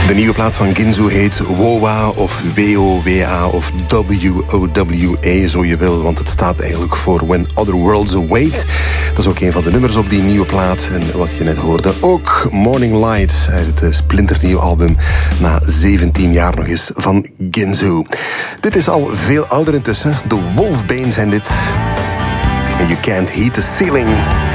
De nieuwe plaat van Ginzu heet WOWA of WOWA of WOWA, zo je wil. Want het staat eigenlijk voor When Other Worlds Await. Dat is ook een van de nummers op die nieuwe plaat. En wat je net hoorde, ook Morning Light uit het splinternieuw album na 17 jaar nog eens van Ginzu. Dit is al veel ouder intussen. De Wolfbane zijn dit. You Can't Heat the Ceiling.